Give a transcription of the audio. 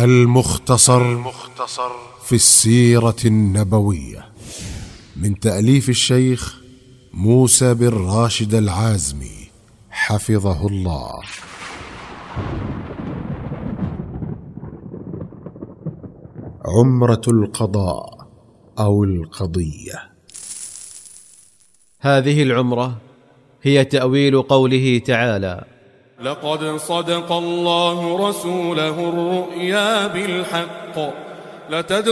المختصر في السيرة النبوية، من تأليف الشيخ موسى بن راشد العازمي حفظه الله. عمرة القضاء أو القضية. هذه العمرة هي تأويل قوله تعالى: لقد صدق الله رسوله الرؤيا بالحق